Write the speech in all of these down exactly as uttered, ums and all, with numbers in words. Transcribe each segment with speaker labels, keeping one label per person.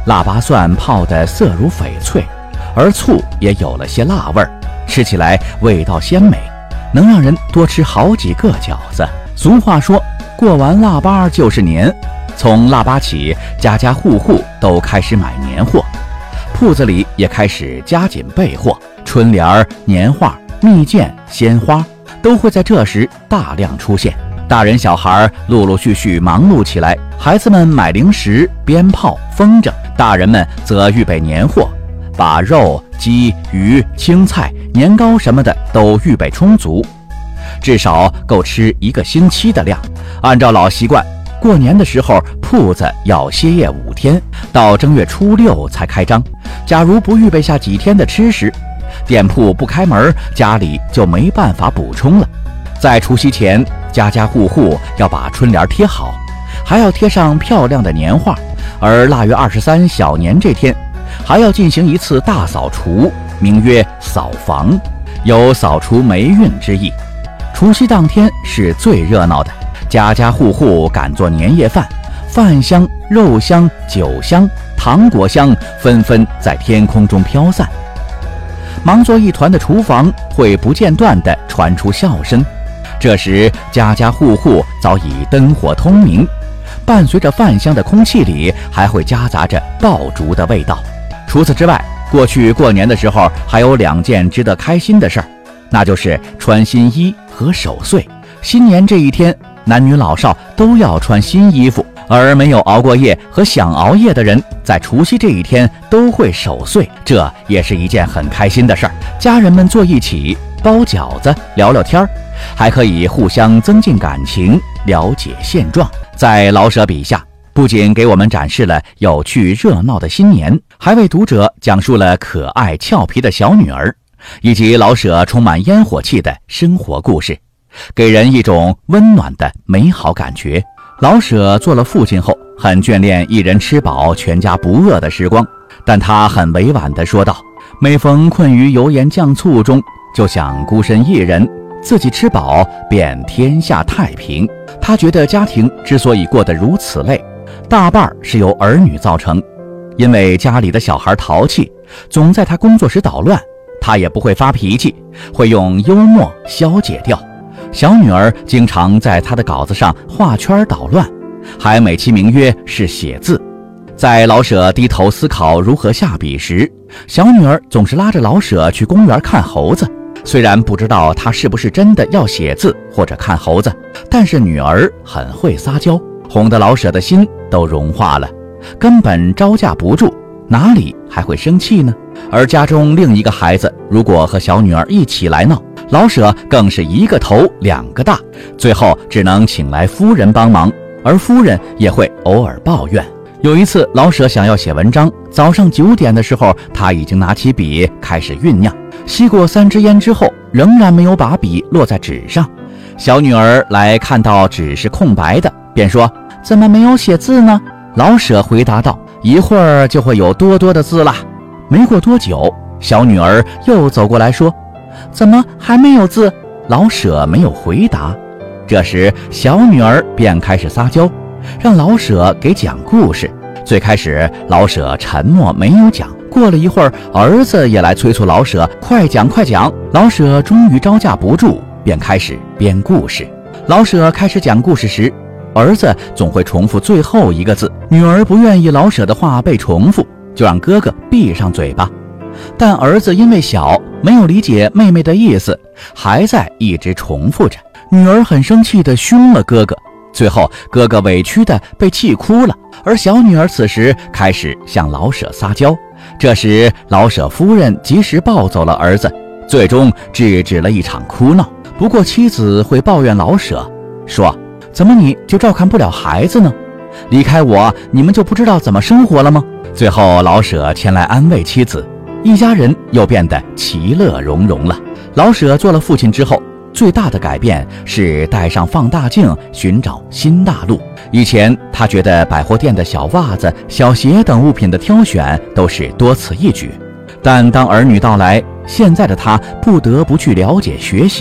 Speaker 1: 腊八蒜泡得色如翡翠，而醋也有了些辣味儿，吃起来味道鲜美，能让人多吃好几个饺子。俗话说，过完腊八就是年，从腊八起，家家户户都开始买年货，铺子里也开始加紧备货，春联、年画、蜜饯、鲜花都会在这时大量出现。大人小孩陆陆续续忙碌起来，孩子们买零食、鞭炮、风筝，大人们则预备年货，把肉、鸡、鱼、青菜、年糕什么的都预备充足，至少够吃一个星期的量。按照老习惯，过年的时候铺子要歇业五天，到正月初六才开张。假如不预备下几天的吃食，店铺不开门，家里就没办法补充了。在除夕前，家家户户要把春联贴好，还要贴上漂亮的年画。而腊月二十三小年这天，还要进行一次大扫除，名曰扫房，有扫除霉运之意。除夕当天是最热闹的，家家户户赶做年夜饭，饭香、肉香、酒香、糖果香纷纷在天空中飘散。忙作一团的厨房会不间断地传出笑声，这时家家户户早已灯火通明，伴随着饭香的空气里还会夹杂着爆竹的味道。除此之外，过去过年的时候还有两件值得开心的事儿，那就是穿新衣和守岁。新年这一天，男女老少都要穿新衣服，而没有熬过夜和想熬夜的人，在除夕这一天都会守岁，这也是一件很开心的事儿。家人们坐一起包饺子，聊聊天儿，还可以互相增进感情，了解现状。在老舍笔下，不仅给我们展示了有趣热闹的新年，还为读者讲述了可爱俏皮的小女儿，以及老舍充满烟火气的生活故事，给人一种温暖的美好感觉。老舍做了父亲后，很眷恋一人吃饱全家不饿的时光，但他很委婉地说道，每逢困于油盐酱醋中，就想孤身一人，自己吃饱便天下太平。他觉得家庭之所以过得如此累，大半是由儿女造成，因为家里的小孩淘气，总在他工作时捣乱，他也不会发脾气，会用幽默消解掉。小女儿经常在他的稿子上画圈捣乱，还美其名曰是写字。在老舍低头思考如何下笔时，小女儿总是拉着老舍去公园看猴子。虽然不知道他是不是真的要写字或者看猴子，但是女儿很会撒娇，哄得老舍的心都融化了，根本招架不住，哪里还会生气呢？而家中另一个孩子如果和小女儿一起来闹，老舍更是一个头两个大，最后只能请来夫人帮忙，而夫人也会偶尔抱怨。有一次老舍想要写文章，早上九点的时候，他已经拿起笔开始酝酿，吸过三支烟之后，仍然没有把笔落在纸上。小女儿来看到纸是空白的，便说，怎么没有写字呢？老舍回答道，一会儿就会有多多的字啦。没过多久，小女儿又走过来说，怎么还没有字？老舍没有回答。这时小女儿便开始撒娇，让老舍给讲故事。最开始老舍沉默没有讲，过了一会儿，儿子也来催促老舍快讲快讲。老舍终于招架不住，便开始编故事。老舍开始讲故事时，儿子总会重复最后一个字，女儿不愿意老舍的话被重复，就让哥哥闭上嘴巴。但儿子因为小，没有理解妹妹的意思，还在一直重复着。女儿很生气地凶了哥哥，最后哥哥委屈地被气哭了，而小女儿此时开始向老舍撒娇。这时老舍夫人及时抱走了儿子，最终制止了一场哭闹。不过妻子会抱怨老舍，说，怎么你就照看不了孩子呢？离开我，你们就不知道怎么生活了吗？最后老舍前来安慰妻子，一家人又变得其乐融融了。老舍做了父亲之后，最大的改变是带上放大镜寻找新大陆。以前他觉得百货店的小袜子、小鞋等物品的挑选都是多此一举，但当儿女到来，现在的他不得不去了解学习，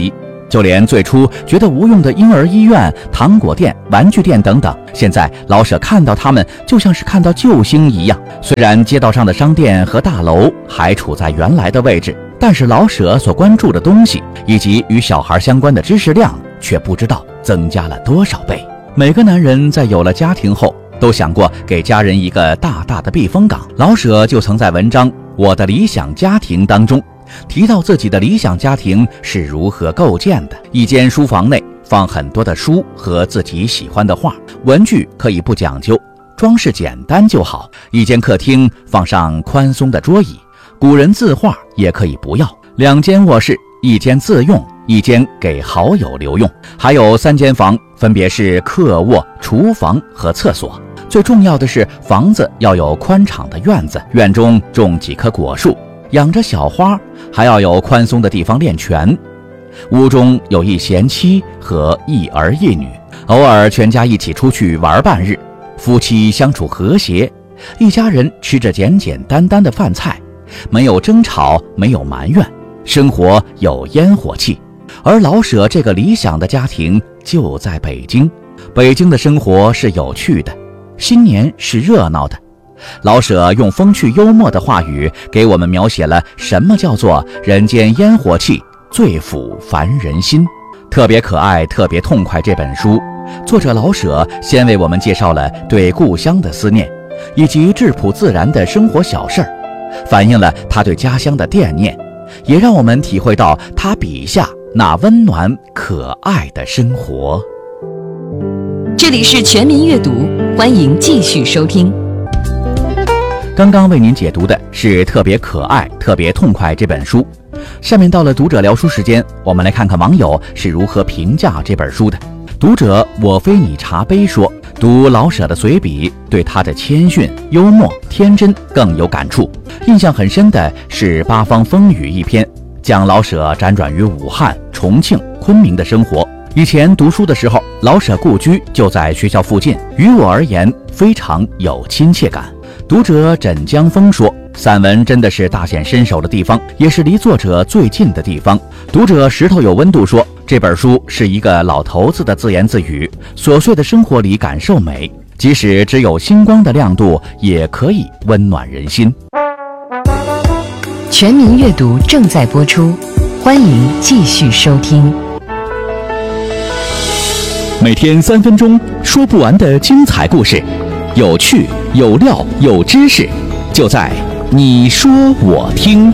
Speaker 1: 就连最初觉得无用的婴儿医院、糖果店、玩具店等等，现在老舍看到他们就像是看到救星一样。虽然街道上的商店和大楼还处在原来的位置，但是老舍所关注的东西以及与小孩相关的知识量却不知道增加了多少倍。每个男人在有了家庭后都想过给家人一个大大的避风港，老舍就曾在文章《我的理想家庭》当中提到自己的理想家庭是如何构建的。一间书房内放很多的书和自己喜欢的画，文具可以不讲究，装饰简单就好。一间客厅放上宽松的桌椅，古人字画也可以不要。两间卧室，一间自用，一间给好友留用，还有三间房，分别是客卧、厨房和厕所。最重要的是，房子要有宽敞的院子，院中种几棵果树，养着小花，还要有宽松的地方练拳。屋中有一贤妻和一儿一女，偶尔全家一起出去玩半日，夫妻相处和谐，一家人吃着简简单单的饭菜，没有争吵，没有埋怨，生活有烟火气。而老舍这个理想的家庭就在北京，北京的生活是有趣的，新年是热闹的。老舍用风趣幽默的话语给我们描写了什么叫做人间烟火气，最抚凡人心。特别可爱，特别痛快这本书，作者老舍先为我们介绍了对故乡的思念，以及质朴自然的生活小事儿，反映了他对家乡的惦念，也让我们体会到他笔下那温暖可爱的生活。
Speaker 2: 这里是全民阅读，欢迎继续收听。
Speaker 1: 刚刚为您解读的是特别可爱特别痛快这本书。下面到了读者聊书时间，我们来看看网友是如何评价这本书的。读者我非你茶杯说，读老舍的随笔，对他的谦逊、幽默、天真更有感触。印象很深的是《八方风雨》一篇，讲老舍辗转于武汉、重庆、昆明的生活。以前读书的时候，老舍故居就在学校附近，于我而言非常有亲切感。读者枕江风说，散文真的是大显身手的地方，也是离作者最近的地方。读者石头有温度说，这本书是一个老头子的自言自语，琐碎的生活里感受美，即使只有星光的亮度，也可以温暖人心。
Speaker 2: 全民阅读正在播出，欢迎继续收听。
Speaker 1: 每天三分钟，说不完的精彩故事，有趣有料有知识，就在你说我听。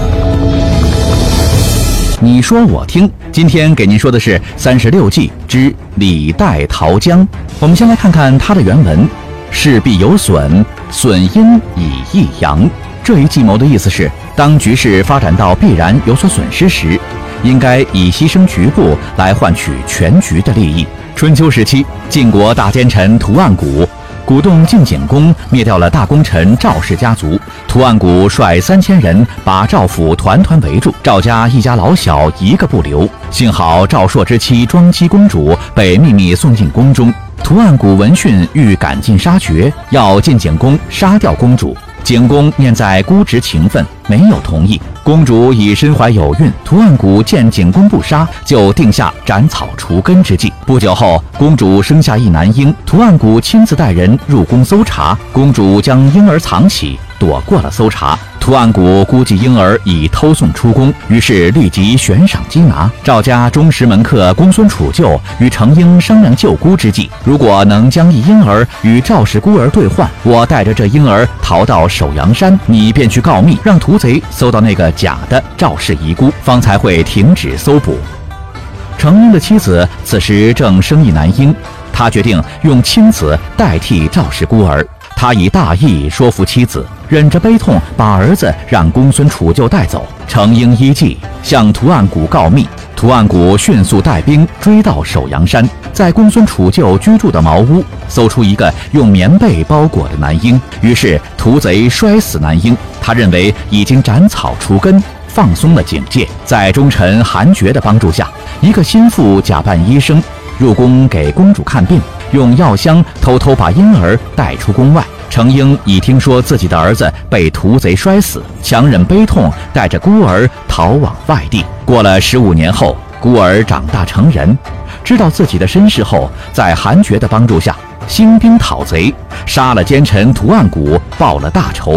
Speaker 1: 你说我听，今天给您说的是《三十六计》之李代桃僵。我们先来看看它的原文：事必有损，损因以益扬。这一计谋的意思是，当局势发展到必然有所损失时，应该以牺牲局部来换取全局的利益。春秋时期，晋国大奸臣屠岸贾鼓动晋景公灭掉了大功臣赵氏家族，屠岸贾率三千人把赵府团团围住，赵家一家老小一个不留。幸好赵朔之妻庄姬公主被秘密送进宫中，屠岸贾闻讯欲赶尽杀绝，要晋景公杀掉公主。景公念在姑侄情分，没有同意。公主已身怀有孕，屠岸贾见景公不杀，就定下斩草除根之计。不久后，公主生下一男婴，屠岸贾亲自带人入宫搜查，公主将婴儿藏起，躲过了搜查。屠岸贾估计婴儿已偷送出宫，于是立即悬赏缉拿。赵家忠实门客公孙杵臼与程婴商量救姑之计，如果能将一婴儿与赵氏孤儿兑换，我带着这婴儿逃到首阳山，你便去告密，让屠贼搜到那个假的赵氏遗孤，方才会停止搜捕。程婴的妻子此时正生一男婴，他决定用亲子代替赵氏孤儿。他以大义说服妻子，忍着悲痛把儿子让公孙杵臼带走。程婴依计向屠岸贾告密，屠岸贾迅速带兵追到首阳山，在公孙杵臼居住的茅屋搜出一个用棉被包裹的男婴，于是屠贼摔死男婴。他认为已经斩草除根，放松了警戒。在忠臣韩厥的帮助下，一个心腹假扮医生入宫给公主看病，用药箱偷偷把婴儿带出宫外。程婴已听说自己的儿子被屠贼摔死，强忍悲痛，带着孤儿逃往外地。过了十五年后， 孤儿长大成人，知道自己的身世后，在韩厥的帮助下兴兵讨贼，杀了奸臣屠岸贾，报了大仇。